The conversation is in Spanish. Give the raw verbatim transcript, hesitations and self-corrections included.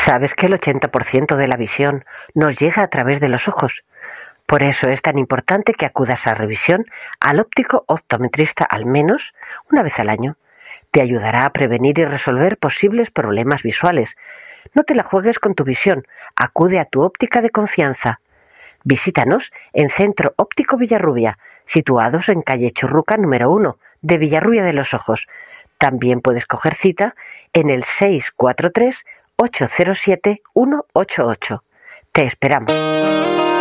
Sabes que el ochenta por ciento de la visión nos llega a través de los ojos. Por eso es tan importante que acudas a revisión al óptico optometrista al menos una vez al año. Te ayudará a prevenir y resolver posibles problemas visuales. No te la juegues con tu visión. Acude a tu óptica de confianza. Visítanos en Centro Óptico Villarrubia, situados en calle Churruca número uno de Villarrubia de los Ojos. También puedes coger cita en el seis cuatro tres, ocho cero siete, uno ocho ocho. Te esperamos.